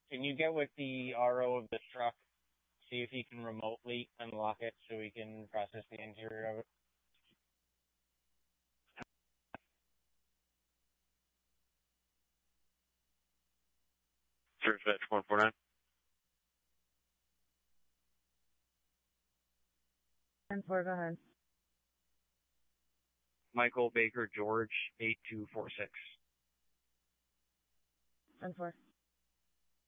Can you get with the RO of the truck, see if he can remotely unlock it so we can process the interior of it? Dispatch 149. 10-4, go ahead. Michael Baker George, 8246. 10-4.